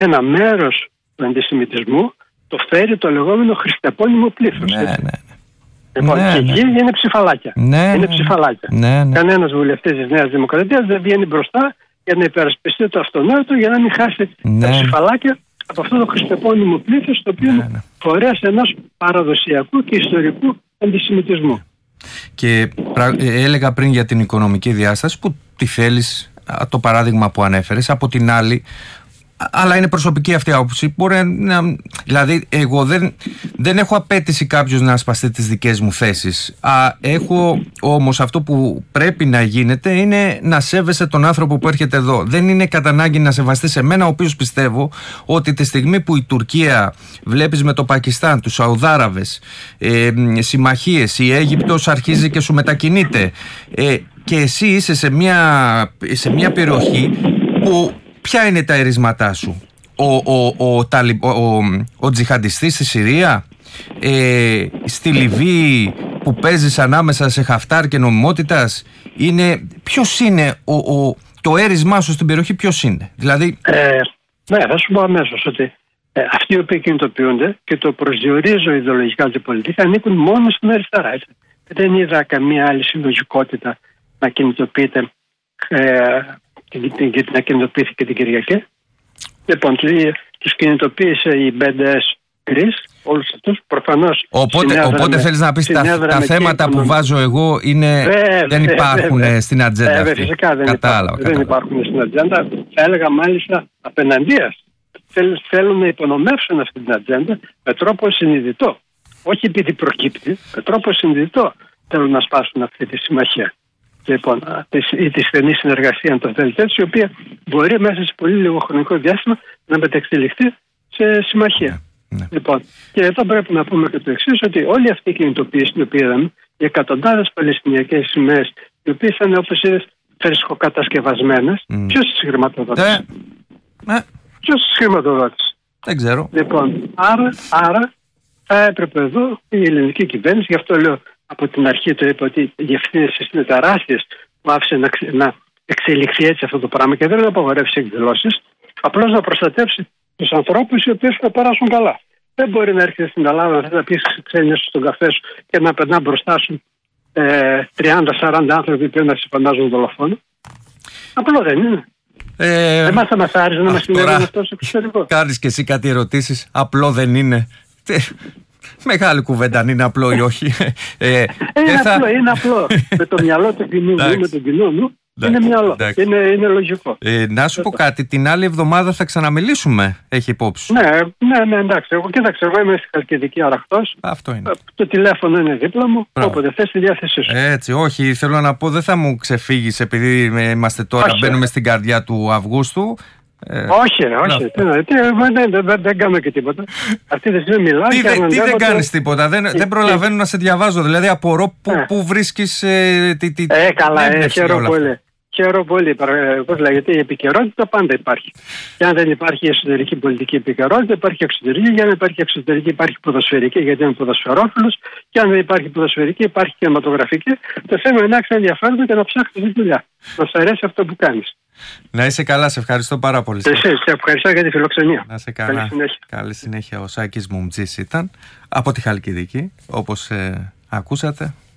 ένα μέρος του αντισημιτισμού το φέρει το λεγόμενο χριστεπώνυμο πλήθος. Ναι. Λοιπόν, και εκεί είναι ψηφαλάκια. Είναι ψηφαλάκια. Κανένας βουλευτής της Νέας Δημοκρατίας δεν βγαίνει μπροστά για να υπερασπιστεί το αυτονόητο, για να μην χάσει τα ψηφαλάκια από αυτό το χριστεπώνυμο πλήθος, το οποίο είναι φορέας ενός παραδοσιακού και ιστορικού αντισημιτισμού. Και έλεγα πριν για την οικονομική διάσταση που τη θέλεις, το παράδειγμα που ανέφερες. Από την άλλη, αλλά είναι προσωπική αυτή άποψη. Δηλαδή, εγώ δεν έχω απέτηση κάποιος να ασπαστεί τις δικές μου θέσεις. Έχω όμως αυτό που πρέπει να γίνεται είναι να σέβεσαι τον άνθρωπο που έρχεται εδώ. Δεν είναι κατά ανάγκη να σεβαστείς εμένα, ο οποίος πιστεύω ότι τη στιγμή που η Τουρκία, βλέπεις με το Πακιστάν, τους Σαουδάραβες, συμμαχίες, η Αίγυπτος αρχίζει και σου μετακινείται, και εσύ είσαι σε μια περιοχή που. Ποια είναι τα ερίσματά σου? Ο τζιχαντιστής στη Συρία, στη Λιβύη που παίζεις ανάμεσα σε Χαφτάρ και νομιμότητας? Ποιος είναι το έρισμά σου στην περιοχή, ποιος είναι? Δηλαδή... Ναι, θα σου πω αμέσως ότι αυτοί οι οποίοι κινητοποιούνται, και το προσδιορίζω ιδεολογικά ότι οι πολιτικοί ανήκουν μόνο στην αριστερά. Δεν είδα καμία άλλη συλλογικότητα να κινητοποιείται γιατί να κινητοποιήθηκε την Κυριακή. Λοιπόν, τους κινητοποίησε η BDS Greece, όλους αυτούς, προφανώς. Οπότε θέλεις να πεις τα θέματα που βάζω εγώ δεν υπάρχουν στην ατζέντα αυτή? Φυσικά δεν υπάρχουν στην ατζέντα. Θα έλεγα μάλιστα απέναντίας. Θέλουν να υπονομεύσουν αυτή την ατζέντα με τρόπο συνειδητό. Όχι επειδή προκύπτει, με τρόπο συνειδητό θέλουν να σπάσουν αυτή τη συμμαχία. Λοιπόν, τη στενή συνεργασία, αν το θέλετε, η οποία μπορεί μέσα σε πολύ λίγο χρονικό διάστημα να μεταξελιχθεί σε συμμαχία. Λοιπόν, και εδώ πρέπει να πούμε και το εξής, ότι όλη αυτή η κινητοποίηση την οποία είδαμε, οι εκατοντάδες παλαιστινιακές σημαίες, οι οποίες ήταν, όπως είδες, φρεσκοκατασκευασμένες, ποιος τις χρηματοδότησε? Ποιος τις χρηματοδότησε? Δεν ξέρω. Λοιπόν, άρα θα έπρεπε εδώ η ελληνική κυβέρνηση, γι' αυτό λέω από την αρχή το είπα ότι οι ευθύνες είναι τεράστιες που άφησε να εξελιχθεί έτσι αυτό το πράγμα, και δεν να απαγορεύσει εκδηλώσεις, απλώς να προστατεύσει τους ανθρώπους οι οποίοι θα περάσουν καλά. Δεν μπορεί να έρχεται στην Ελλάδα να πεις ξένοι στον καφέ σου και να περνά μπροστά σου 30-40 άνθρωποι που να σε φαντάζουν δολοφόνο. Απλό δεν είναι. Δεν μας θα μας άρεσε να μας συνέβαινε αυτό στο εξωτερικό. Κάνεις και εσύ κάτι ερωτήσεις. Απλό δεν είναι. Μεγάλη κουβέντα αν είναι απλό ή όχι. Είναι απλό. Με το μυαλό του κοινού μου, με τον κοινό μου, είναι μυαλό. Είναι λογικό. Να σου πω κάτι, την άλλη εβδομάδα θα ξαναμιλήσουμε, έχει υπόψη? Ναι, εντάξει. Εγώ είμαι στη Χαλκιδική Αραχτός. Αυτό είναι. Το τηλέφωνο είναι δίπλα μου. Όποτε θες, στη διάθεσή σου. Έτσι, όχι, θέλω να πω, δεν θα μου ξεφύγεις επειδή είμαστε τώρα, μπαίνουμε στην καρδιά του Αυγούστου. Όχι, δεν κάνω και τίποτα. Αυτή τη στιγμή μιλάω. Τι δεν κάνεις τίποτα? Δεν προλαβαίνω να σε διαβάζω. Δηλαδή απορώ πού βρίσκεις καλά, χαίρομαι πολύ. Πώς λέγεται, η επικαιρότητα πάντα υπάρχει. Και αν δεν υπάρχει εσωτερική πολιτική επικαιρότητα, υπάρχει εξωτερική. Για να υπάρχει εξωτερική, υπάρχει ποδοσφαιρική, γιατί είμαι ποδοσφαιρόφιλος. Και αν δεν υπάρχει ποδοσφαιρική, υπάρχει κινηματογραφική. Το θέμα είναι να έχεις ενδιαφέρον και να ψάχνεις τη δουλειά. Να σου αρέσει αυτό που κάνεις. Να είσαι καλά, σε ευχαριστώ πάρα πολύ. Σε ευχαριστώ για τη φιλοξενία. Να είσαι καλά. Καλή συνέχεια. Ο Σάκης Μουμτζής ήταν από τη Χαλκιδική, όπως ακούσατε.